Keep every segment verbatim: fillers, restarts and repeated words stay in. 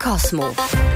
Kosmo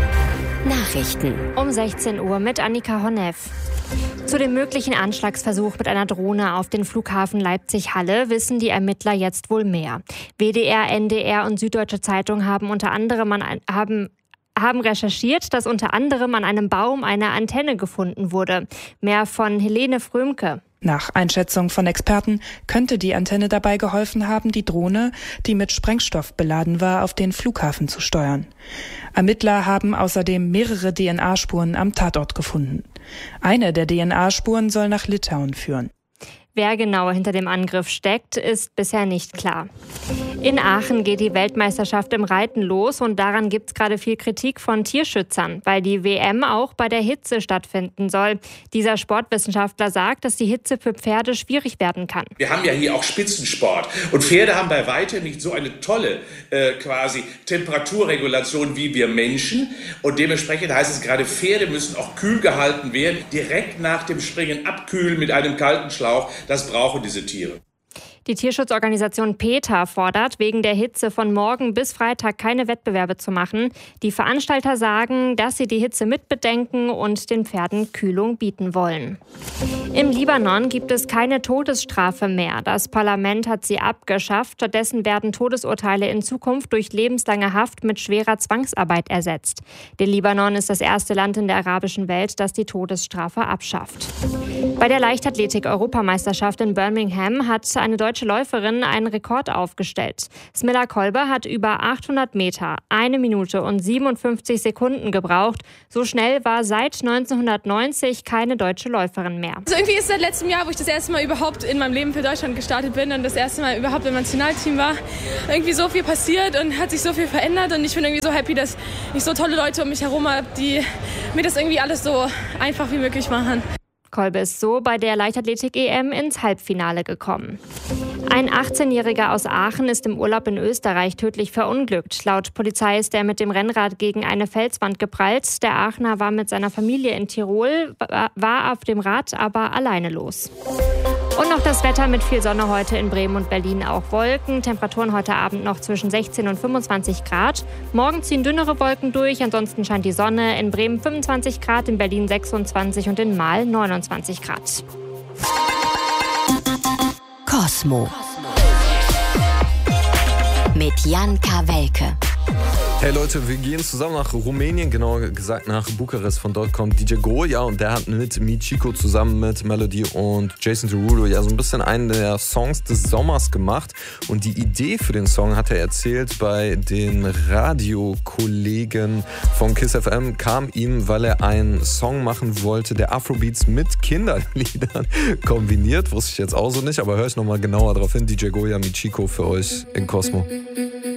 Nachrichten um sechzehn Uhr mit Annika Honneff. Zu dem möglichen Anschlagsversuch mit einer Drohne auf den Flughafen Leipzig-Halle wissen die Ermittler jetzt wohl mehr. W D R, N D R und Süddeutsche Zeitung haben unter anderem an, haben haben recherchiert, dass unter anderem an einem Baum eine Antenne gefunden wurde. Mehr von Helene Frömke. Nach Einschätzung von Experten könnte die Antenne dabei geholfen haben, die Drohne, die mit Sprengstoff beladen war, auf den Flughafen zu steuern. Ermittler haben außerdem mehrere D N A-Spuren am Tatort gefunden. Eine der D N A-Spuren soll nach Litauen führen. Wer genau hinter dem Angriff steckt, ist bisher nicht klar. In Aachen geht die Weltmeisterschaft im Reiten los und daran gibt es gerade viel Kritik von Tierschützern, weil die W M auch bei der Hitze stattfinden soll. Dieser Sportwissenschaftler sagt, dass die Hitze für Pferde schwierig werden kann. Wir haben ja hier auch Spitzensport und Pferde haben bei weitem nicht so eine tolle äh, quasi Temperaturregulation wie wir Menschen und dementsprechend heißt es gerade, Pferde müssen auch kühl gehalten werden, direkt nach dem Springen abkühlen mit einem kalten Schlauch. Das brauchen diese Tiere. Die Tierschutzorganisation PETA fordert, wegen der Hitze von morgen bis Freitag keine Wettbewerbe zu machen. Die Veranstalter sagen, dass sie die Hitze mitbedenken und den Pferden Kühlung bieten wollen. Im Libanon gibt es keine Todesstrafe mehr. Das Parlament hat sie abgeschafft. Stattdessen werden Todesurteile in Zukunft durch lebenslange Haft mit schwerer Zwangsarbeit ersetzt. Der Libanon ist das erste Land in der arabischen Welt, das die Todesstrafe abschafft. Bei der Leichtathletik-Europameisterschaft in Birmingham hat eine deutsche Läuferin einen Rekord aufgestellt. Smilla Kolber hat über achthundert Meter, eine Minute und siebenundfünfzig Sekunden gebraucht. So schnell war seit neunzehnhundertneunzig keine deutsche Läuferin mehr. Also irgendwie ist seit letztem Jahr, wo ich das erste Mal überhaupt in meinem Leben für Deutschland gestartet bin und das erste Mal überhaupt im Nationalteam war, irgendwie so viel passiert und hat sich so viel verändert und ich bin irgendwie so happy, dass ich so tolle Leute um mich herum habe, die mir das irgendwie alles so einfach wie möglich machen. Kolbe ist so bei der Leichtathletik-E M ins Halbfinale gekommen. Ein achtzehnjähriger aus Aachen ist im Urlaub in Österreich tödlich verunglückt. Laut Polizei ist er mit dem Rennrad gegen eine Felswand geprallt. Der Aachener war mit seiner Familie in Tirol, war auf dem Rad aber alleine los. Und noch das Wetter mit viel Sonne heute in Bremen und Berlin, auch Wolken. Temperaturen heute Abend noch zwischen sechzehn und fünfundzwanzig Grad. Morgen ziehen dünnere Wolken durch, ansonsten scheint die Sonne. In Bremen fünfundzwanzig Grad, in Berlin sechsundzwanzig und in Mahl neunundzwanzig Grad. Kosmo mit Jan Kawelke. Hey Leute, wir gehen zusammen nach Rumänien, genauer gesagt nach Bukarest. Von dort kommt D J Goya und der hat mit Michiko zusammen mit Melody und Jason Derulo ja so ein bisschen einen der Songs des Sommers gemacht. Und die Idee für den Song, hat er erzählt, bei den Radiokollegen von KISS F M kam ihm, weil er einen Song machen wollte, der Afrobeats mit Kinderliedern kombiniert. Wusste ich jetzt auch so nicht, aber höre ich nochmal genauer drauf hin. D J Goya, Michiko für euch in Kosmo.